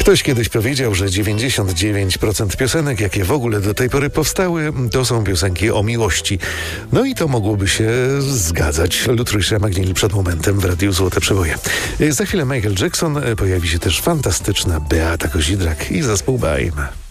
Ktoś kiedyś powiedział, że 99% piosenek, jakie w ogóle do tej pory powstały, to są piosenki o miłości. No i to mogłoby się zgadzać. Lutrysza Magnili przed momentem w Radiu Złote Przeboje. Za chwilę Michael Jackson, pojawi się też fantastyczna Beata Kozidrak i zespół Baim.